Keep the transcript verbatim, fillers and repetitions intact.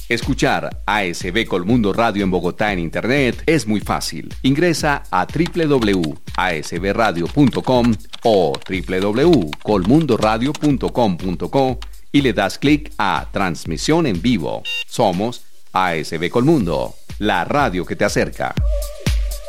Escuchar A S B Colmundo Radio en Bogotá en Internet es muy fácil. Ingresa a doble u doble u doble u punto a s b radio punto com o doble u doble u doble u punto colmundo radio punto com punto co y le das clic a Transmisión en vivo. Somos A S B Colmundo, la radio que te acerca.